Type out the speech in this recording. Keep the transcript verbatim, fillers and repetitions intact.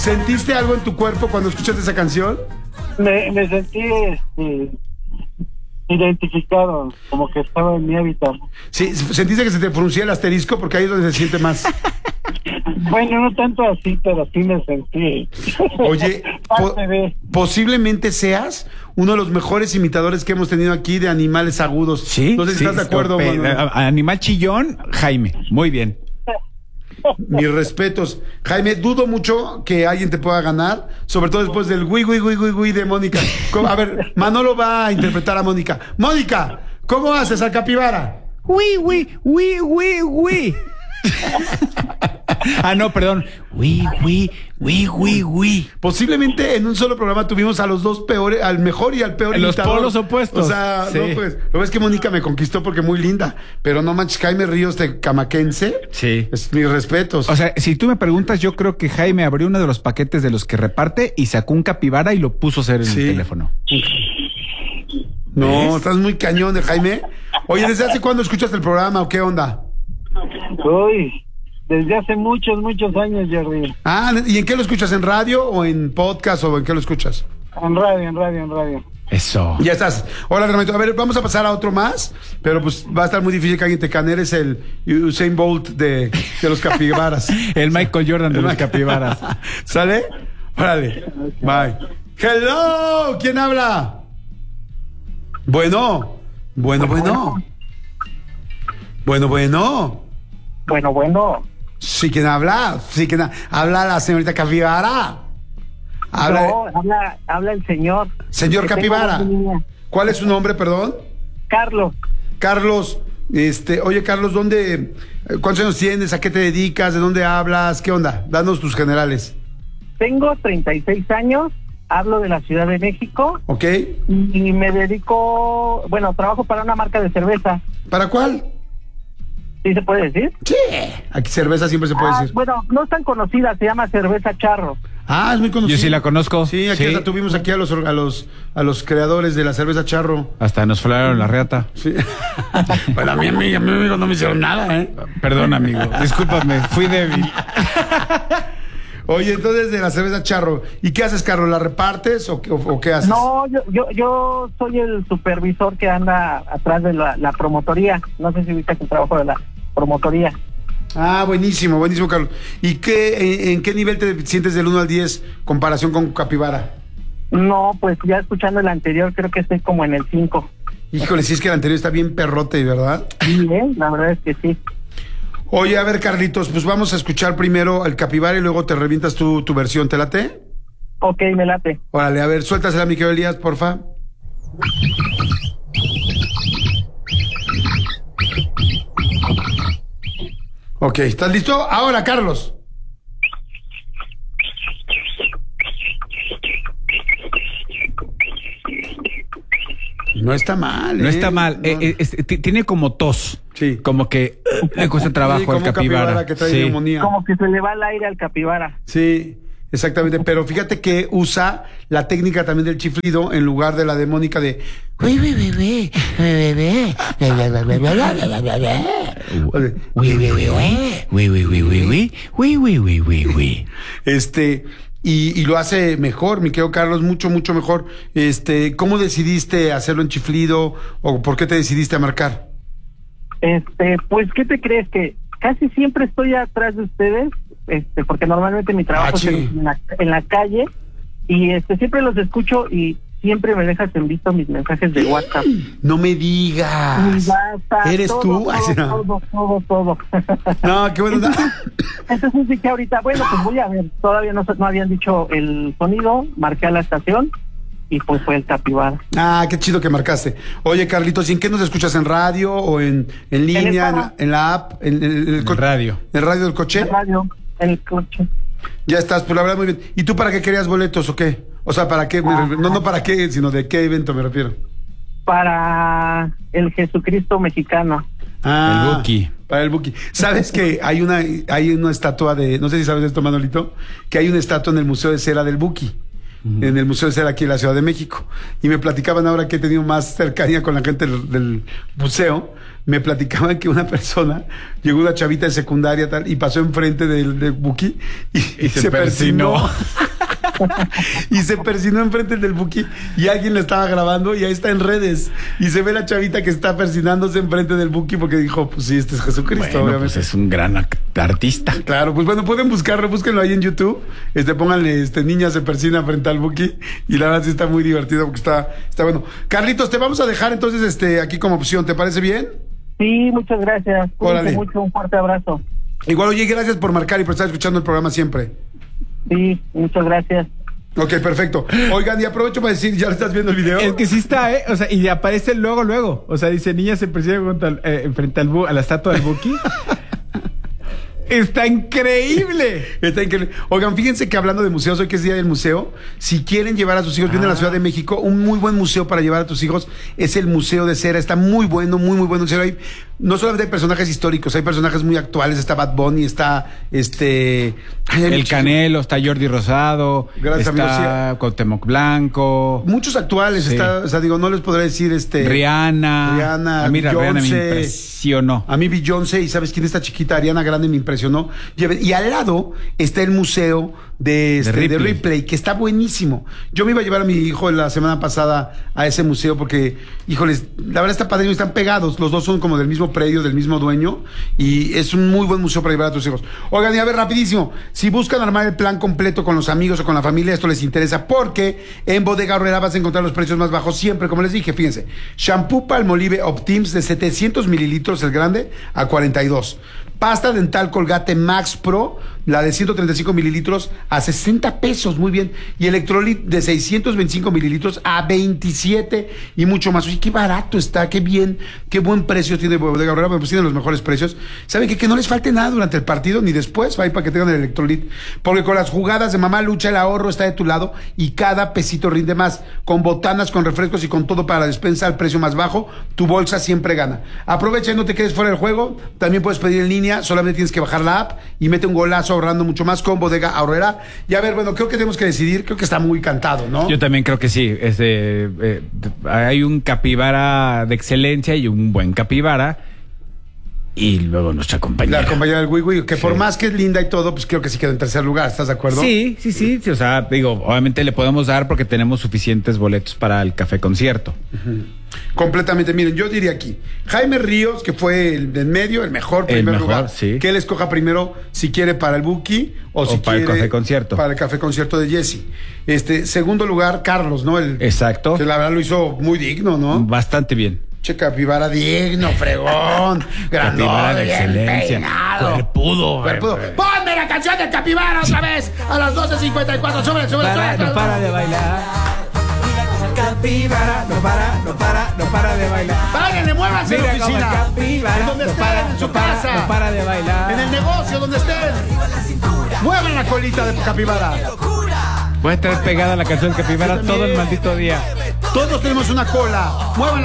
¿Sentiste algo en tu cuerpo cuando escuchaste esa canción? Me, me sentí este, identificado, como que estaba en mi hábitat. Sí, ¿sentiste que se te fruncía el asterisco? Porque ahí es donde se siente más. Bueno, no tanto así, pero sí me sentí. Oye, po posiblemente seas uno de los mejores imitadores que hemos tenido aquí de animales agudos. Sí. No sé si sí, estás de acuerdo. Animal chillón, Jaime. Muy bien. Mis respetos. Jaime, dudo mucho que alguien te pueda ganar, sobre todo después del gui, gui, gui, gui, gui de Mónica. A ver, Manolo va a interpretar a Mónica. Mónica, ¿cómo haces al capibara? Gui, gui, gui, gui, gui. Ah, no, perdón. Gui, gui, gui, gui, gui. Posiblemente en un solo programa tuvimos a los dos peores, al mejor y al peor Los imitador. polos opuestos. O sea, sí. no, pues, lo ves que Mónica me conquistó porque muy linda, pero no manches, Jaime Ríos de Camaquense. Sí. Es mis respetos. O sea, si tú me preguntas, yo creo que Jaime abrió uno de los paquetes de los que reparte y sacó un capibara y lo puso a hacer en Sí. el teléfono. No, ¿ves? estás muy cañón de Jaime. Oye, ¿desde hace cuándo escuchas el programa o qué onda? Uy, desde hace muchos, muchos años, Jerry. Ah, ¿y en qué lo escuchas? ¿En radio o en podcast o en qué lo escuchas? En radio, en radio, en radio. Eso. Ya estás. Hola, Ramito. A ver, vamos a pasar a otro más, pero pues va a estar muy difícil que alguien te cane. Eres el Usain Bolt de, de los capibaras. El Michael Jordan de El los Ma- capibaras. ¿Sale? Órale. Bye. Hello, ¿quién habla? Bueno, bueno, bueno. Bueno, bueno. Bueno, bueno. Sí, ¿quién habla? Sí, ¿quién ha- habla la señorita capibara? Habla, No, habla, habla el señor. señor Que tengo capibara. voz de niña. ¿Cuál es su nombre, perdón? Carlos. Carlos, este, oye Carlos, ¿dónde, eh, cuántos años tienes? ¿A qué te dedicas? ¿De dónde hablas? ¿Qué onda? Danos tus generales. Tengo treinta y seis años, hablo de la Ciudad de México ¿Ok? y me dedico, bueno, trabajo para una marca de cerveza. ¿Para cuál? ¿Sí se puede decir? Sí. Aquí cerveza siempre se puede Ah, decir. bueno, no es tan conocida, se llama Cerveza Charro. Ah, es muy conocido. Yo sí la conozco. Sí, aquí Sí. hasta tuvimos aquí a los, a los, a los creadores de la cerveza Charro. Hasta nos flaron la reata. Sí. Bueno, a mí, a mí, a mí, amigo, no me hicieron nada, ¿eh? Perdón, amigo. Discúlpame, fui débil. Oye, entonces de la cerveza Charro. ¿Y qué haces, Carlos? ¿La repartes o, qué- o, o qué haces? No, yo, yo, yo soy el supervisor que anda atrás de la, la promotoría. No sé si ubicas el trabajo de la promotoría. Ah, buenísimo, buenísimo, Carlos. ¿Y qué, en, en qué nivel te sientes del uno al diez comparación con Capibara? No, pues ya escuchando el anterior, creo que estoy como en el cinco. Híjole, si es que el anterior está bien perrote, ¿verdad? Sí, ¿eh? La verdad es que sí. Oye, a ver, Carlitos, pues vamos a escuchar primero el Capibara y luego te revientas tu, tu versión. ¿Te late? Ok, me late. Órale, a ver, suéltasela, mi querido Elías, porfa. Ok, ¿estás listo? Ahora, Carlos. No está mal, ¿eh? No está mal. No. Eh, eh, es- t- tiene como tos. Sí. Como que eh, le cuesta Sí, trabajo como el capibara. capibara que trae Sí. neumonía. Como que se le va el aire al capibara. Sí, exactamente. Pero fíjate que usa la técnica también del chiflido en lugar de la de Mónica de... Uy, uy, uy, uy, uy, uy, Uy, uy, uy, uy. Uy, uy, uy, uy, uy. Uy, uy, uy, uy, uy. Este, y, y lo hace mejor, mi querido Carlos, mucho, mucho mejor. Este, ¿cómo decidiste hacerlo en chiflido o por qué te decidiste a marcar? Este, pues, ¿qué te crees? Que casi siempre estoy atrás de ustedes, este, porque normalmente mi trabajo Ah, es en, sí. en la, en la calle, y este siempre los escucho y siempre me dejas en visto mis mensajes de WhatsApp. No me Y digas. basta, ¿Eres todo, tú? Todo, Ay, no. todo, todo, todo. No, qué bueno. Entonces dije ahorita, bueno, pues voy a ver, todavía no, se- no habían dicho el sonido, marqué a la estación y pues fue el capibara. Ah, qué chido que marcaste. Oye, Carlitos, ¿y en qué nos escuchas? ¿En radio o en, en línea, en, carro. la, en la app, en, en- en el co- Radio. ¿En el radio del coche? En radio, en el coche. Ya estás, pues la verdad muy bien. ¿Y tú para qué querías boletos o qué? O sea, ¿para qué? Me refiero- no, no para qué, sino de qué evento me refiero. Para el Jesucristo mexicano. Ah, El Buki. Para el Buki. ¿Sabes que hay una, hay una estatua de, no sé si sabes esto, Manolito, que hay una estatua en el Museo de Cera del Buki? uh-huh. en el Museo de Cera aquí en la Ciudad de México. Y me platicaban ahora que he tenido más cercanía con la gente del, del museo. Me platicaban que una persona, llegó una chavita de secundaria tal, y pasó enfrente del, del Buki y, y, y se, se persinó. y se persinó enfrente del Buki y alguien le estaba grabando y ahí está en redes. Y se ve la chavita que está persinándose enfrente del Buki porque dijo, pues sí, este es Jesucristo. Bueno, obviamente. Pues es un gran artista. Claro, pues bueno, pueden buscarlo, búsquenlo ahí en YouTube. Este, pónganle, este, niña se persina frente al Buki y la verdad sí está muy divertido porque está, está bueno. Carlitos, te vamos a dejar entonces este, aquí como opción, ¿te parece bien? Sí, muchas gracias. Cuídense mucho, un fuerte abrazo. Igual, oye, gracias por marcar y por estar escuchando el programa siempre. Sí, muchas gracias. Ok, perfecto. Oigan, y aprovecho para decir, ¿ya estás viendo el video? Es que sí está, ¿eh? O sea, y aparece luego, luego. O sea, dice, niña se persigue contra, eh, frente al bu a la estatua del Buki. Está increíble. Está increíble. Oigan, fíjense que hablando de museos, hoy que es día del museo, si quieren llevar a sus hijos, ah. vienen a la Ciudad de México, un muy buen museo para llevar a tus hijos es el Museo de Cera. Está muy bueno, muy, muy bueno. Hay, no solamente hay personajes históricos, hay personajes muy actuales. Está Bad Bunny, está este... Ay, el Canelo, está Jordi Rosado, Gracias, está amigo, sí. Cuauhtémoc Blanco. Muchos actuales, sí. está, o sea, digo, no les podré decir este... Rihanna. Rihanna, a mí Beyoncé, Rihanna me impresionó. A mí Beyoncé, y ¿sabes quién está chiquita? Ariana Grande me impresionó. Y al lado está el museo de, este, de, Ripley. de Ripley, que está buenísimo. Yo me iba a llevar a mi hijo la semana pasada a ese museo porque, híjoles, la verdad está padre, están pegados. Los dos son como del mismo predio, del mismo dueño, y es un muy buen museo para llevar a tus hijos. Oigan, y a ver, rapidísimo, si buscan armar el plan completo con los amigos o con la familia, esto les interesa porque en Bodega Aurrera vas a encontrar los precios más bajos siempre, como les dije, fíjense. Shampoo Palmolive Optims de setecientos mililitros, el grande, a cuarenta y dos. Pasta dental Colgate Max Pro, la de ciento treinta y cinco mililitros, a sesenta pesos, muy bien. Y Electrolit de seiscientos veinticinco mililitros a veintisiete y mucho más. Oye, qué barato está, qué bien, qué buen precio tiene Bodega Aurrera, pues tienen los mejores precios. ¿Saben qué? Que no les falte nada durante el partido ni después, ahí para que tengan el Electrolit. Porque con las jugadas de Mamá Lucha, el ahorro está de tu lado y cada pesito rinde más. Con botanas, con refrescos y con todo para la despensa al precio más bajo, tu bolsa siempre gana. Aprovecha y no te quedes fuera del juego. También puedes pedir en línea. Solamente tienes que bajar la app y mete un golazo ahorrando mucho más con Bodega Aurrera. Y a ver, bueno, creo que tenemos que decidir, creo que está muy cantado, ¿no? Yo también creo que sí. Es de, eh, hay un capibara de excelencia y un buen capibara. Y luego nuestra compañera. La compañera del Wii Wii, que sí. por más que es linda y todo, pues creo que sí queda en tercer lugar, ¿estás de acuerdo? Sí, sí, sí, sí. O sea, digo, obviamente le podemos dar porque tenemos suficientes boletos para el café concierto. Uh-huh. Completamente. Miren, yo diría aquí, Jaime Ríos, que fue el del medio, el mejor primer el mejor, lugar, sí. que él escoja primero si quiere para el Buki o, o si para quiere el café concierto. Para el café concierto de Jesse. Este, segundo lugar, Carlos, ¿no? El, Exacto. Que la verdad lo hizo muy digno, ¿no? Bastante bien. Che, capibara digno, fregón, grandón, capibara de excelencia, peinado, cuerpudo, cuerpudo. Ponme la canción del capibara otra vez a las doce cincuenta y cuatro. Súbele, súbele, para, súbele. No para de bailar. Capibara, no para, no para, no para de bailar. Báilenle, muévanse en la oficina. Capibara, en donde no estén, para, en su no para, casa. No para de bailar. En el negocio, donde estén. Muevan la colita de capibara. Voy a estar pegada a la canción de capibara todo el maldito día. Todos tenemos una cola. Muevan